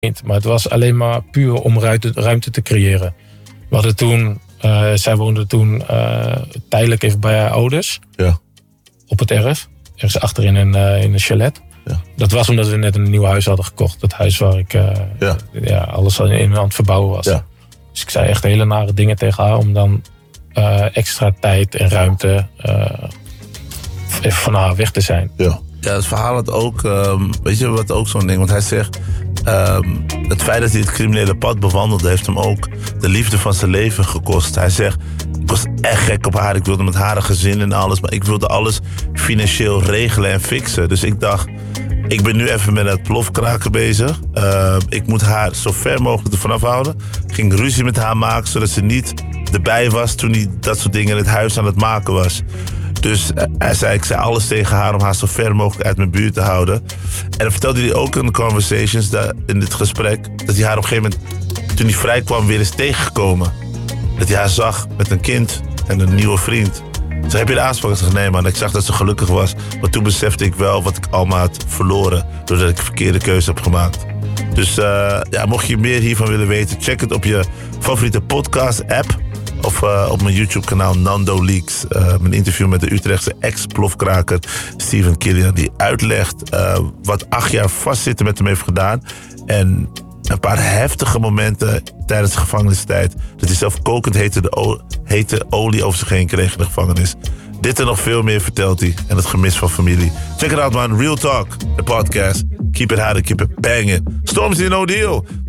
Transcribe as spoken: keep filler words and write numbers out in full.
Maar het was alleen maar puur om ruimte, ruimte te creëren. We hadden toen, uh, zij woonde toen uh, tijdelijk even bij haar ouders. Ja. Op het erf. Ergens achterin in, uh, in een chalet. Ja. Dat was omdat we net een nieuw huis hadden gekocht. Dat huis waar ik uh, ja. Ja, alles in aan het verbouwen was. Ja. Dus ik zei echt hele nare dingen tegen haar. Om dan uh, extra tijd en ruimte uh, even van haar weg te zijn. Ja. Ja, het verhaal had ook, um, weet je wat ook zo'n ding, want hij zegt, um, het feit dat hij het criminele pad bewandelde, heeft hem ook de liefde van zijn leven gekost. Hij zegt, ik was echt gek op haar, ik wilde met haar een gezin en alles, maar ik wilde alles financieel regelen en fixen. Dus ik dacht, ik ben nu even met het plofkraken bezig. Uh, ik moet haar zo ver mogelijk ervan afhouden. Ik ging ruzie met haar maken, zodat ze niet erbij was toen hij dat soort dingen in het huis aan het maken was. Dus uh, hij zei, ik zei alles tegen haar om haar zo ver mogelijk uit mijn buurt te houden. En dan vertelde hij ook in de conversations, dat, in dit gesprek, dat hij haar op een gegeven moment, toen hij vrij kwam, weer is tegengekomen. Dat hij haar zag met een kind en een nieuwe vriend. Toen heb je de aanspraak gezegd, nee man, ik zag dat ze gelukkig was. Maar toen besefte ik wel wat ik allemaal had verloren, doordat ik een verkeerde keuze heb gemaakt. Dus uh, ja, mocht je meer hiervan willen weten, check het op je favoriete podcast-app. Of uh, op mijn YouTube-kanaal Nando Leaks. Uh, mijn interview met de Utrechtse ex-plofkraker Steven Killian. Die uitlegt uh, wat acht jaar vastzitten met hem heeft gedaan. En een paar heftige momenten tijdens de gevangenistijd. Dat hij zelf kokend hete, de o- hete olie over zich heen kreeg in de gevangenis. Dit en nog veel meer vertelt hij. En het gemis van familie. Check it out man, Real Talk, de podcast. Keep it hard and keep it banging. Stormzy No Deal.